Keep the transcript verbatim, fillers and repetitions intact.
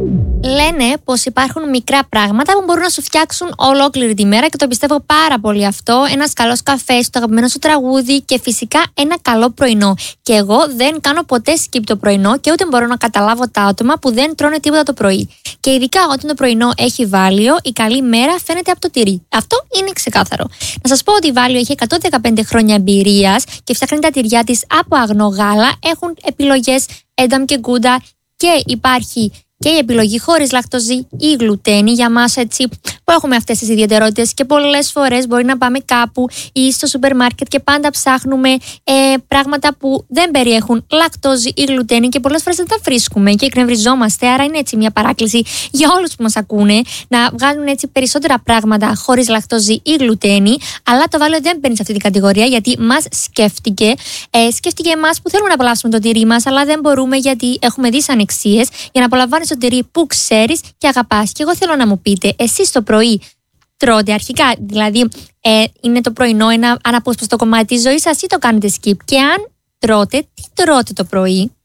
Λένε πως υπάρχουν μικρά πράγματα που μπορούν να σου φτιάξουν ολόκληρη τη μέρα και το πιστεύω πάρα πολύ αυτό. Ένας καλός καφές, το αγαπημένο σου τραγούδι και φυσικά ένα καλό πρωινό. Και εγώ δεν κάνω ποτέ skip το πρωινό και ούτε μπορώ να καταλάβω τα άτομα που δεν τρώνε τίποτα το πρωί. Και ειδικά όταν το πρωινό έχει βάλιο, η καλή μέρα φαίνεται από το τυρί. Αυτό είναι ξεκάθαρο. Να σας πω ότι η Βάλιο έχει εκατόν δεκαπέντε χρόνια εμπειρίας και φτιάχνει τα τυριά της από αγνό γάλα. Έχουν επιλογές ένταμ και γκούντα και υπάρχει και η επιλογή χωρίς λακτοζή ή γλουτένη για μας, έτσι, που έχουμε αυτές τις ιδιαιτερότητες και πολλές φορές μπορεί να πάμε κάπου ή στο σούπερ μάρκετ και πάντα ψάχνουμε ε, πράγματα που δεν περιέχουν λακτόζη ή γλουτένη και πολλές φορές δεν τα βρίσκουμε και εκνευριζόμαστε. Άρα είναι έτσι μια παράκληση για όλους που μας ακούνε να βγάλουν έτσι περισσότερα πράγματα χωρίς λακτόζη ή γλουτένη. Αλλά το Βάλιο δεν μπαίνει σε αυτή την κατηγορία γιατί μας σκέφτηκε, ε, σκέφτηκε εμάς που θέλουμε να απολαύσουμε το τυρί μας, αλλά δεν μπορούμε γιατί έχουμε δυσανεξίες για να απολαμβάνεις το τυρί που ξέρεις και αγαπάς. Και εγώ θέλω να μου πείτε, εσείς το πρωί τρώτε αρχικά, δηλαδή ε, είναι το πρωινό ένα αναπόσπαστο κομμάτι της ζωής σας ή το κάνετε skip? Και αν τρώτε, τι τρώτε το πρωί?